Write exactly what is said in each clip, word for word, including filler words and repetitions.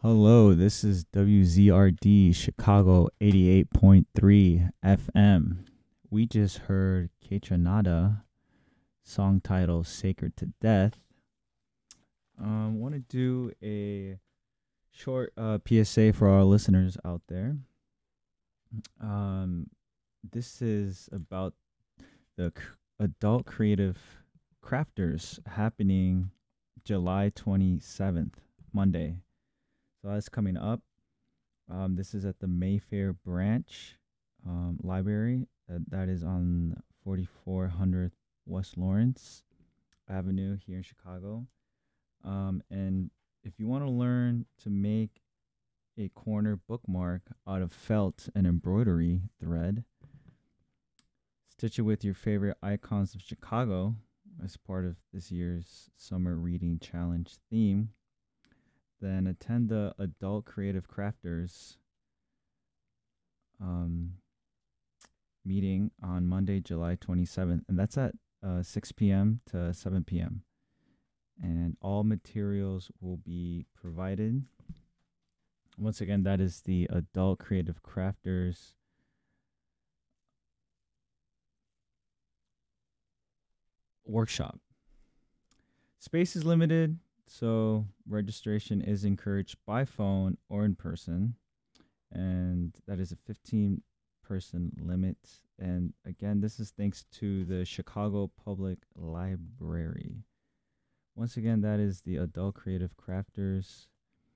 Hello, this is W Z R D Chicago eighty-eight point three F M. We just heard Nada, song title Sacred to Death. Um, want to do a short uh, P S A for our listeners out there. Um, this is about the c- adult creative crafters happening July twenty-seventh, Monday. So that's coming up. Um, this is at the Mayfair Branch um, Library. Uh, that is on forty-four hundred West Lawrence Avenue here in Chicago. Um, and if you want to learn to make a corner bookmark out of felt and embroidery thread, stitch it with your favorite icons of Chicago as part of this year's Summer Reading Challenge theme, then attend the Adult Creative Crafters um, meeting on Monday, July twenty-seventh, and that's at uh, six p m to seven p m. And all materials will be provided. Once again, that is the Adult Creative Crafters workshop. Space is limited, so registration is encouraged by phone or in person. And that is a fifteen person limit. And again, this is thanks to the Chicago Public Library. Once again, that is the Adult Creative Crafters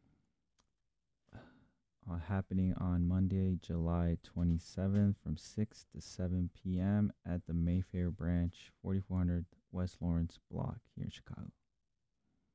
uh, happening on Monday, July twenty-seventh from six to seven p m at the Mayfair Branch, forty-four hundred West Lawrence block here in Chicago.